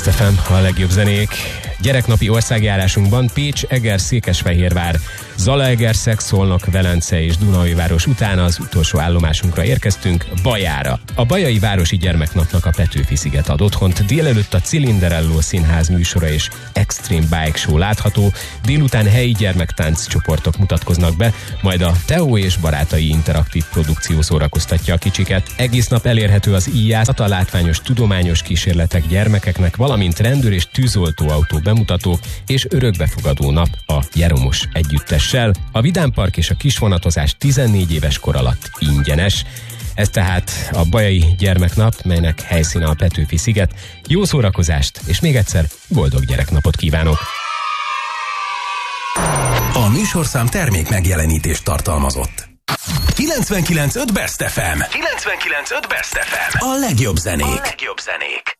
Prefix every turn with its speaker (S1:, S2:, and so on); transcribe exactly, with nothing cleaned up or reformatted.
S1: ef em, a legjobb zenék. Gyereknapi országjárásunkban Pécs, Eger, Székesfehérvár, Zalaegerszeg, Szolnok, Velence és Dunaújváros után az utolsó állomásunkra érkeztünk, Bajára. A Bajai Városi Gyermeknapnak a Petőfi-sziget ad otthont, délelőtt a Cilinderelló Színház műsora és Extreme Bike Show látható, délután helyi gyermektánc csoportok mutatkoznak be, majd a Teó és barátai interaktív produkció szórakoztatja a kicsiket. Egész nap elérhető az íjászat, a látványos tudományos kísérletek gyermekeknek, valamint rendőr és tűzoltóautó bemutatók és örökbefogadó nap a Jeromos együttessel. A Vidámpark és a kisvonatozás tizennégy éves kor alatt ingyenes. Ez tehát a Bajai Gyermeknap, melynek helyszíne a Petőfi-sziget. Jó szórakozást, és még egyszer boldog gyereknapot kívánok!
S2: A műsorszám termék megjelenítést tartalmazott. kilencvenkilenc pont öt Best ef em. kilencvenkilenc pont öt Best ef em. A legjobb zenék. A legjobb zenék.